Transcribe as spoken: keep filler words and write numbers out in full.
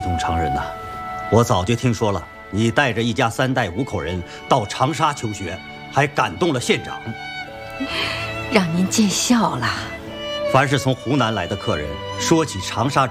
东常人呐，我早就听说了，你带着一家三代五口人到长沙求学，还感动了县长。 让您见笑了。 凡是从湖南来的客人，说起长沙。